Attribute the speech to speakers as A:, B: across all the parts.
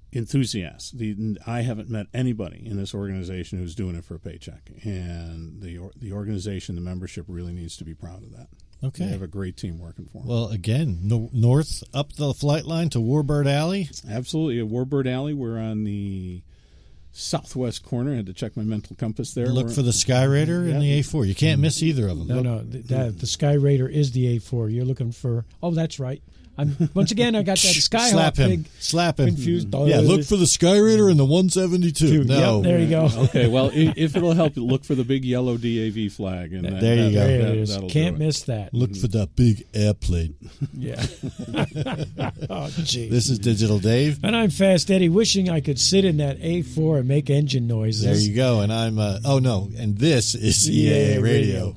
A: enthusiasts. I haven't met anybody in this organization who's doing it for a paycheck, and the organization, the membership, really needs to be proud of that.
B: Okay.
A: They have a great team working for them.
B: Well, again, north up the flight line to Warbird Alley?
A: Absolutely. At Warbird Alley, we're on the southwest corner. I had to check my mental compass there.
B: Look for the Sky Raider and the A4. You can't miss either of them.
C: No, the Sky Raider is the A4. You're looking for... Oh, that's right. Once again, I got that Skyhawk.
B: Slap him.
C: Confused.
B: Yeah, look for the Sky Raider and the 172. No.
C: Yep, there you go.
A: Okay, well, if it'll help, look for the big yellow DAV flag. And
B: there you go.
C: There it is. Can't miss that.
B: Look for that big airplane.
C: Yeah. Oh, geez.
B: This is Digital Dave.
C: And I'm Fast Eddie, wishing I could sit in that A4 and make engine noises.
B: There you go. And I'm, and this is EAA Radio.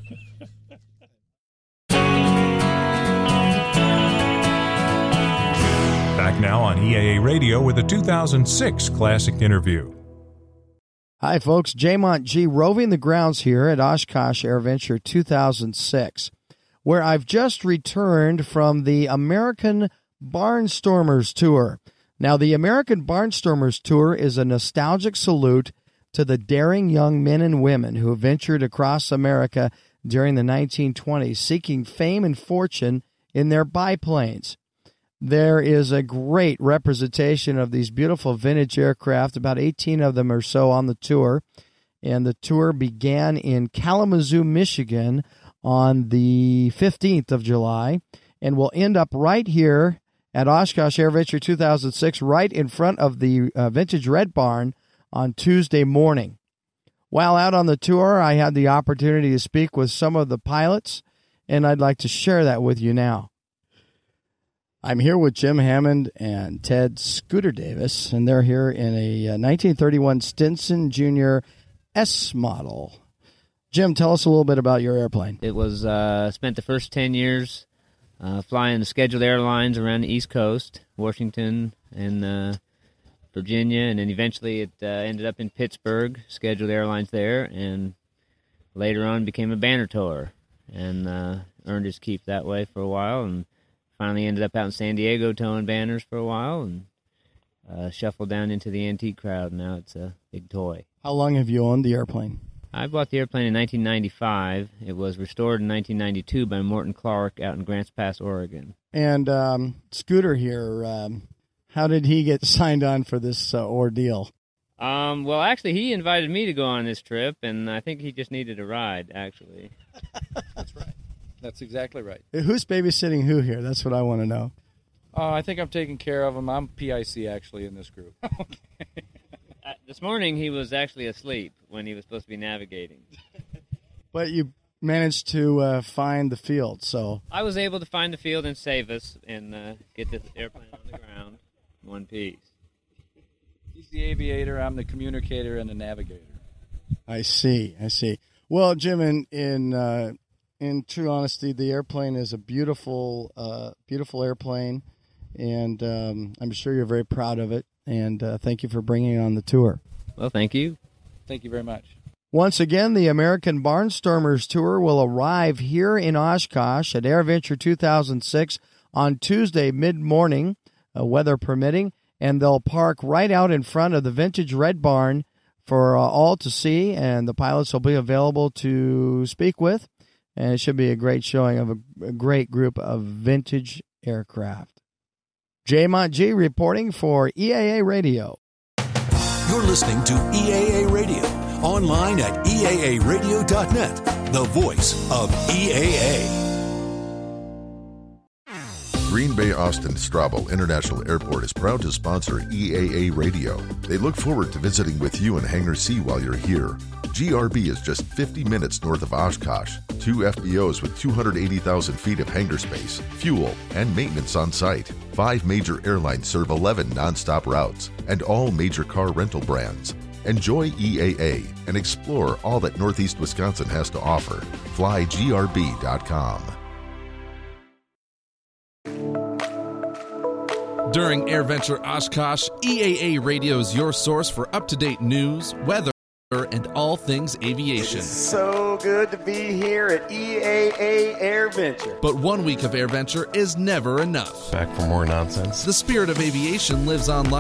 D: Back now on EAA Radio with a 2006 classic interview.
E: Hi, folks. Jaymont G. roving the grounds here at Oshkosh AirVenture 2006, where I've just returned from the American Barnstormers Tour. Now, the American Barnstormers Tour is a nostalgic salute to the daring young men and women who ventured across America during the 1920s, seeking fame and fortune in their biplanes. There is a great representation of these beautiful vintage aircraft, about 18 of them or so on the tour. And the tour began in Kalamazoo, Michigan on the 15th of July and will end up right here at Oshkosh AirVenture 2006, right in front of the Vintage Red Barn on Tuesday morning. While out on the tour, I had the opportunity to speak with some of the pilots, and I'd like to share that with you now. I'm here with Jim Hammond and Ted Scooter Davis, and they're here in a 1931 Stinson Jr. S model. Jim, tell us a little bit about your airplane.
F: It was spent the first 10 years flying the scheduled airlines around the East Coast, Washington and Virginia, and then eventually it ended up in Pittsburgh, scheduled airlines there, and later on became a banner tower, and earned his keep that way for a while, and finally ended up out in San Diego towing banners for a while, and shuffled down into the antique crowd. Now it's a big toy.
E: How long have you owned the airplane?
F: I bought the airplane in 1995. It was restored in 1992 by Morton Clark out in Grants Pass, Oregon.
E: And Scooter here, how did he get signed on for this ordeal?
F: Well, actually, he invited me to go on this trip, and I think he just needed a ride, actually.
G: That's right. That's exactly right.
E: Who's babysitting who here? That's what I want to know.
G: I think I'm taking care of him. I'm PIC, actually, in this group.
F: Okay. This morning, he was actually asleep when he was supposed to be navigating.
E: But you managed to find the field, so...
F: I was able to find the field and save us and get the airplane on the ground in one piece.
G: He's the aviator, I'm the communicator and the navigator.
E: I see. Well, Jim, in true honesty, the airplane is a beautiful airplane, and I'm sure you're very proud of it, and thank you for bringing it on the tour.
F: Well, thank you.
G: Thank you very much.
E: Once again, the American Barnstormers Tour will arrive here in Oshkosh at AirVenture 2006 on Tuesday mid-morning, weather permitting, and they'll park right out in front of the Vintage Red Barn for all to see, and the pilots will be available to speak with. And it should be a great showing of a great group of vintage aircraft. Jaymont G. reporting for EAA Radio.
H: You're listening to EAA Radio, online at eaaradio.net, the voice of EAA.
I: Green Bay Austin Straubel International Airport is proud to sponsor EAA Radio. They look forward to visiting with you in Hangar C while you're here. GRB is just 50 minutes north of Oshkosh. 2 FBOs with 280,000 feet of hangar space, fuel, and maintenance on site. 5 major airlines serve 11 nonstop routes and all major car rental brands. Enjoy EAA and explore all that Northeast Wisconsin has to offer. FlyGRB.com.
J: During AirVenture Oshkosh, EAA Radio is your source for up-to-date news, weather, and all things aviation.
K: It's so good to be here at EAA AirVenture.
J: But 1 week of AirVenture is never enough.
L: Back for more nonsense.
J: The spirit of aviation lives online